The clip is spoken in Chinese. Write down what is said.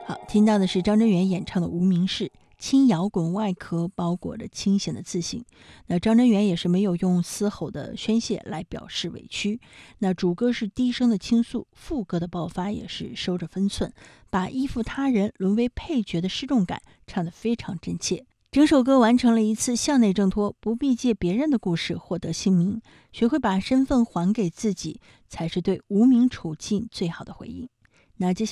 好，听到的是张真源演唱的《无名氏》，轻摇滚外壳包裹着清闲的自信。那张真源也是没有用嘶吼的宣泄来表示委屈，那主歌是低声的倾诉，副歌的爆发也是收着分寸，把依附他人沦为配角的失重感唱得非常真切。整首歌完成了一次向内挣脱，不必借别人的故事获得姓名，学会把身份还给自己，才是对无名处境最好的回应。那接下来